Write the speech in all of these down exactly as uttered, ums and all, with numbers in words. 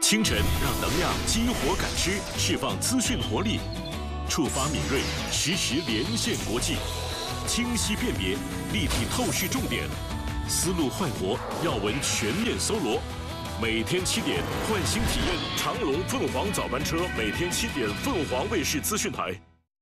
清晨让能量激活感知，释放资讯活力，触发敏锐，实时连线国际，清晰辨别，立体透视重点，思路焕活，要闻全面搜罗。每天七点，换新体验长龙凤凰早班车，每天七点，凤凰卫视资讯台。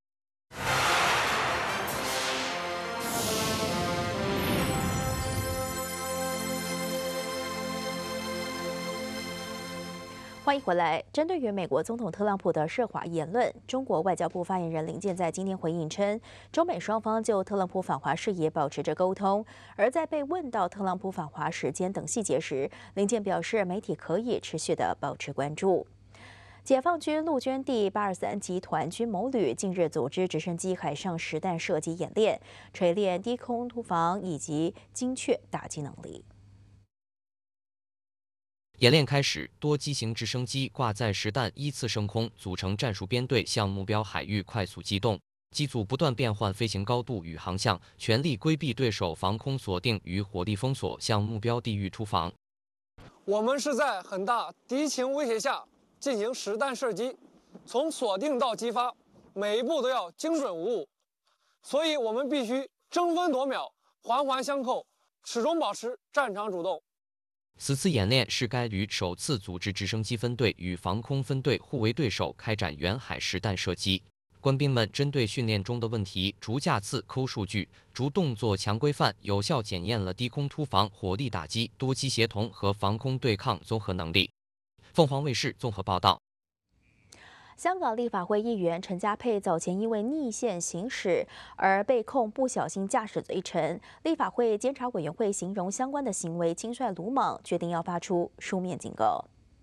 欢迎回来。针对于美国总统特朗普的涉华言论，中国外交部发言人林健在今天回应称，中美双方就特朗普访华事宜保持着沟通。而在被问到特朗普访华时间等细节时，林健表示，媒体可以持续的保持关注。解放军陆军第八二三集团军某旅近日组织直升机海上实弹射击演练，锤炼低空突防以及精确打击能力。 演练开始，多机型直升机挂载实弹依次升空，组成战术编队向目标海域快速机动。机组不断变换飞行高度与航向，全力规避对手防空锁定与火力封锁，向目标地域突防。 我们是在很大敌情威胁下进行实弹射击，从锁定到击发，每一步都要精准无误，所以我们必须争分夺秒，环环相扣，始终保持战场主动。 此次演练是该旅首次组织直升机分队与防空分队互为对手，开展远海实弹射击。官兵们针对训练中的问题，逐架次抠数据，逐动作强规范，有效检验了低空突防、火力打击、多机协同和防空对抗综合能力。凤凰卫视综合报道。 香港立法会议员陈家佩早前因为逆线行驶而被控不小心驾驶罪成，立法會監察委員會形容相關的行為輕率魯莽，決定要發出書面警告。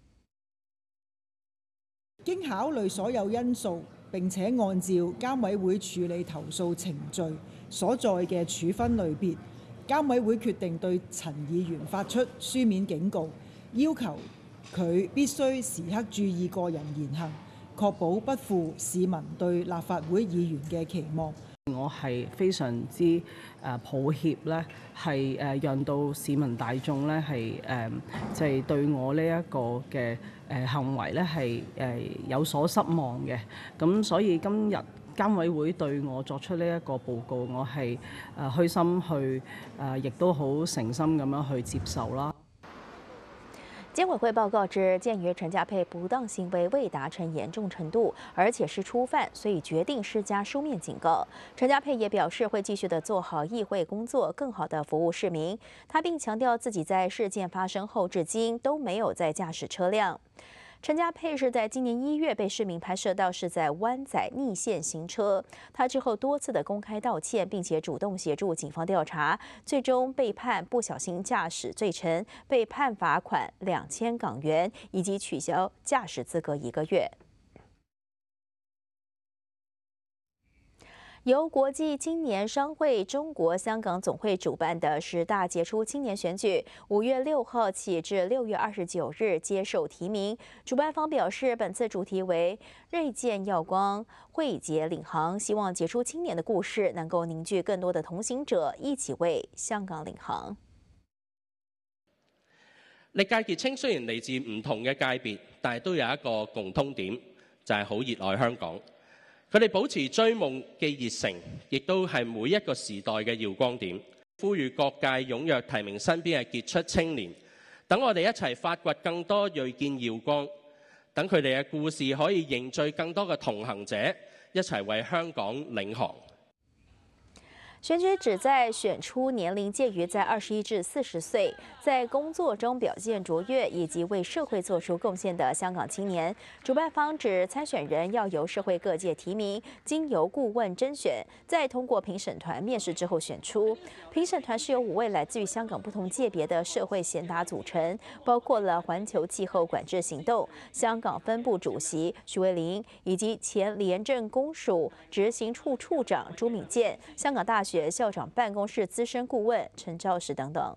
經考慮所有因素，並且按照監委會處理投訴程序所在嘅處分類別，監委會決定對陳議員發出書面警告，要求佢必須時刻注意個人言行，確保不負市民對立法會議員嘅期望。 我係非常之誒抱歉咧，係誒讓到市民大眾咧係誒就係對我呢一個嘅誒行為咧係誒有所失望嘅。咁所以今日監委會對我作出呢一個報告，我係誒虛心去誒，亦都好誠心咁樣去接受啦。 監委會報告指，鑑於陳家佩不當行為未達成嚴重程度，而且是初犯，所以決定施加書面警告。陳家佩也表示會繼續的做好議會工作，更好的服務市民。他並強調自己在事件發生後至今都沒有再駕駛車輛。陳家佩是在今年一月被市民拍攝到是在灣仔逆線行車，他之後多次的公開道歉，並且主動協助警方調查，最終被判不小心駕駛罪成，被判罰款兩千港元，以及取消駕駛資格一個月。由國際青年商會中國香港總會主辦的十大傑出青年選舉，五月六號起至六月二十九日接受提名。主辦方表示，本次主題為“銳劍耀光，慧捷領航”，希望傑出青年的故事能夠凝聚更多的同行者，一起為香港領航。 歷屆傑青雖然嚟自唔同嘅界別，但係都有一個共通點，就係好熱愛香港。佢哋保持追夢嘅熱誠，亦都係每一個時代嘅耀光點。呼籲各界踴躍提名身邊嘅傑出青年，等我哋一齊發掘更多銳劍耀光，等佢哋嘅故事可以凝聚更多嘅同行者，一齊為香港領航。 選舉旨在選出年齡介於在二十一至四十歲，在工作中表現卓越以及為社會做出貢獻的香港青年。主辦方指，參選人要由社會各界提名，經由顧問甄選，再通過評審團面試之後選出。評審團是由五位來自於香港不同界別的社會賢達組成，包括了環球氣候管制行動香港分部主席徐慧玲，以及前廉政公署執行處處長朱敏健，香港大學校長辦公室資深顧問陳肇始等等。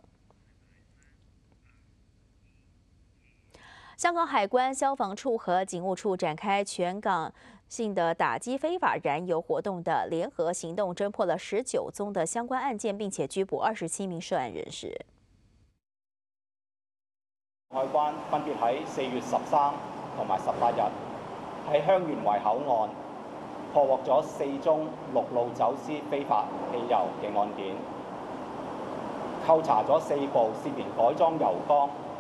香港海關、消防處和警務處展開全港性的打擊非法燃油活動的聯合行動，偵破了十九宗的相關案件，並且拘捕二十七名涉案人士。 海關分別喺四月十三同埋十八日喺香園圍口岸破獲咗四宗陸路走私非法汽油嘅案件，扣查咗四部涉嫌改裝油缸